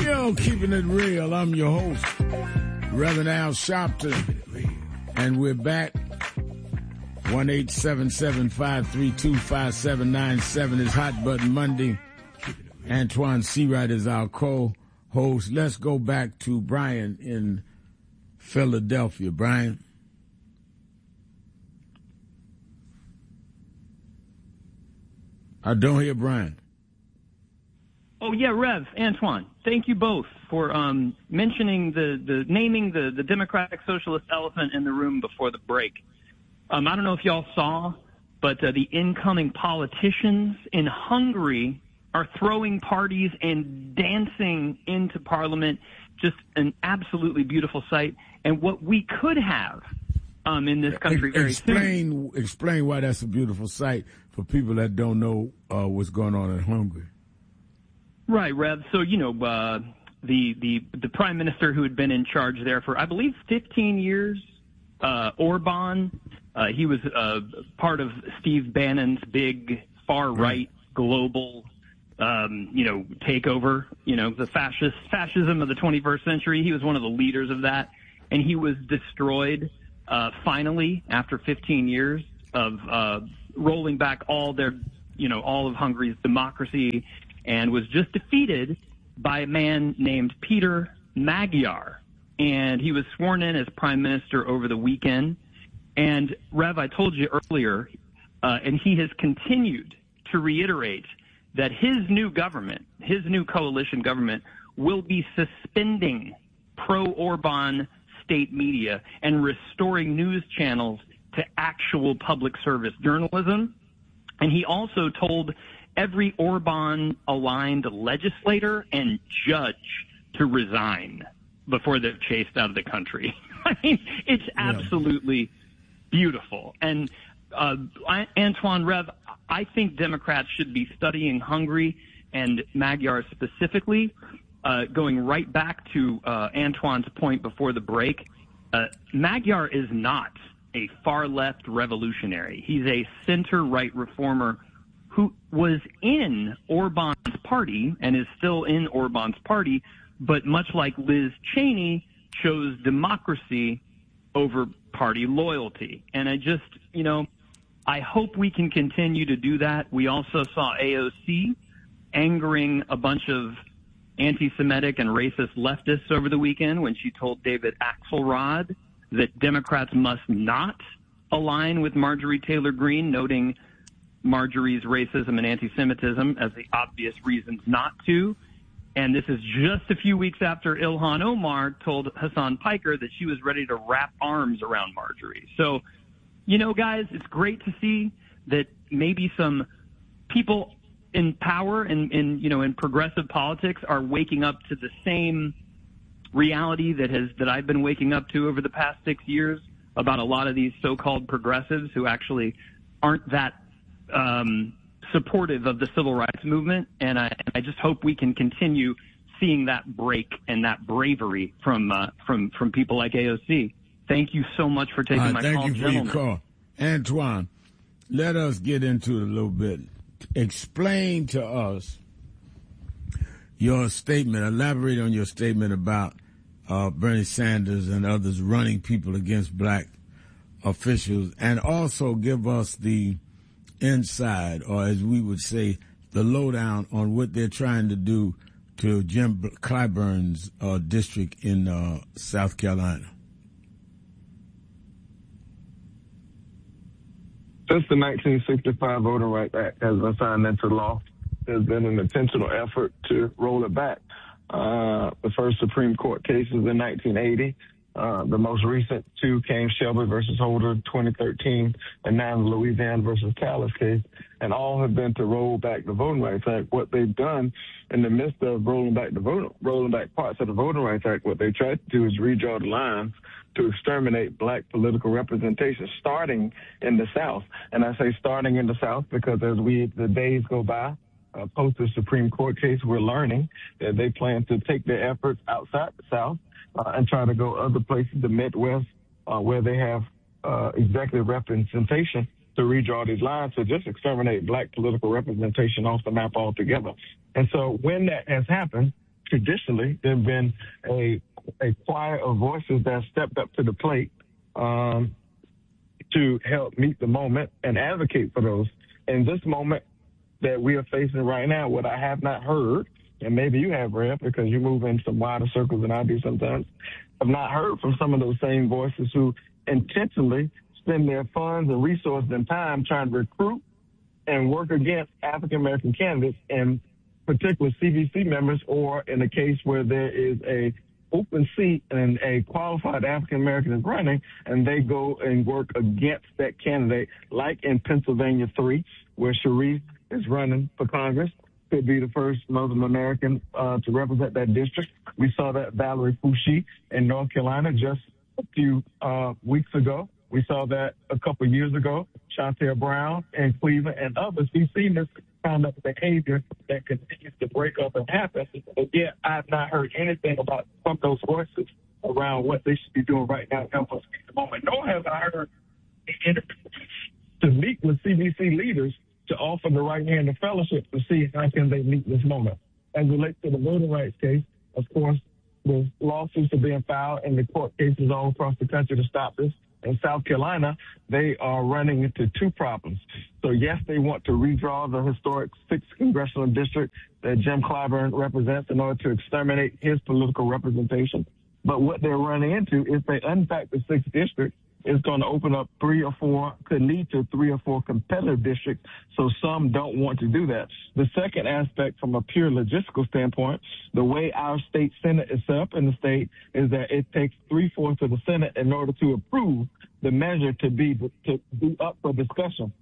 Yo, keeping it real. I'm your host, Reverend Al Sharpton, and we're back. 1-877-532-5797 is Hot Button Monday. Antoine Seawright is our co-host. Let's go back to Brian in Philadelphia. Brian. I don't hear Brian. Oh, yeah, Rev, Antoine, thank you both for mentioning naming the Democratic Socialist elephant in the room before the break. I don't know if y'all saw, but the incoming politicians in Hungary are throwing parties and dancing into Parliament. Just an absolutely beautiful sight. And what we could have in this country very soon. Explain why that's a beautiful sight for people that don't know what's going on in Hungary. Right, Rev. So, the prime minister who had been in charge there for, I believe, 15 years, Orban, he was part of Steve Bannon's big far-right global, takeover, the fascism of the 21st century. He was one of the leaders of that, and he was destroyed finally after 15 years of rolling back all of Hungary's democracy, and was just defeated by a man named Peter Magyar. And he was sworn in as prime minister over the weekend. And, Rev, I told you earlier, and he has continued to reiterate that his new government, his new coalition government, will be suspending pro-Orban state media and restoring news channels to actual public service journalism. And he also told every Orban-aligned legislator and judge to resign before they're chased out of the country. I mean, it's absolutely beautiful. And Antoine, Rev, I think Democrats should be studying Hungary and Magyar specifically, going right back to Antoine's point before the break. Magyar is not a far-left revolutionary. He's a center-right reformer who was in Orban's party and is still in Orban's party, but much like Liz Cheney, chose democracy over party loyalty. And I hope we can continue to do that. We also saw AOC angering a bunch of anti-Semitic and racist leftists over the weekend when she told David Axelrod that Democrats must not align with Marjorie Taylor Greene, noting Marjorie's racism and anti-Semitism as the obvious reasons not to. And this is just a few weeks after Ilhan Omar told Hassan Piker that she was ready to wrap arms around Marjorie. So, guys, it's great to see that maybe some people in power and in progressive politics are waking up to the same reality that I've been waking up to over the past 6 years about a lot of these so-called progressives who actually aren't that supportive of the civil rights movement, and I just hope we can continue seeing that break and that bravery from people like AOC. Thank you so much for taking my call, gentlemen. Thank you for your call. Antoine, let us get into it a little bit. Explain to us your statement, elaborate on your statement about Bernie Sanders and others running people against black officials, and also give us the inside, or as we would say, the lowdown on what they're trying to do to Jim Clyburn's district in South Carolina. Since the 1965 Voting Rights Act has been signed into law, there's been an intentional effort to roll it back. The first Supreme Court case was in 1980. The most recent two came Shelby versus Holder, 2013, and now the Louisiana versus Callis case, and all have been to roll back the Voting Rights Act. What they've done in the midst of rolling back parts of the Voting Rights Act, what they tried to do is redraw the lines to exterminate black political representation, starting in the South. And I say starting in the South because as the days go by, post the Supreme Court case, we're learning that they plan to take their efforts outside the South and try to go other places, the Midwest, where they have executive representation, to redraw these lines to just exterminate black political representation off the map altogether. And so when that has happened, traditionally, there have been a choir of voices that stepped up to the plate to help meet the moment and advocate for those. In this moment that we are facing right now, what I have not heard, and maybe you have, Rev, because you move in some wider circles than I do sometimes, I've not heard from some of those same voices who intentionally spend their funds and resources and time trying to recruit and work against African-American candidates, and particular CBC members, or in a case where there is a open seat and a qualified African-American is running, and they go and work against that candidate, like in Pennsylvania 3, where Sharif is running for Congress, could be the first Muslim American to represent that district. We saw that Valerie Foushee in North Carolina just a few weeks ago. We saw that a couple of years ago, Chantel Brown in Cleveland and others. We've seen this kind of behavior that continues to break up and happen. But yet I've not heard anything about from those voices around what they should be doing right now to help us meet the moment. Nor have I heard to meet with CBC leaders to offer the right hand of fellowship to see how can they meet this moment. As it relates to the voting rights case, of course, the lawsuits are being filed and the court cases all across the country to stop this. In South Carolina, they are running into two problems. So, yes, they want to redraw the historic 6th congressional district that Jim Clyburn represents in order to exterminate his political representation. But what they're running into is they unpack the 6th district is going to open up 3 or 4, could lead to 3 or 4 competitive districts. So some don't want to do that. The second aspect from a pure logistical standpoint, the way our state Senate is set up in the state is that it takes 3/4 of the Senate in order to approve the measure to be up for discussion.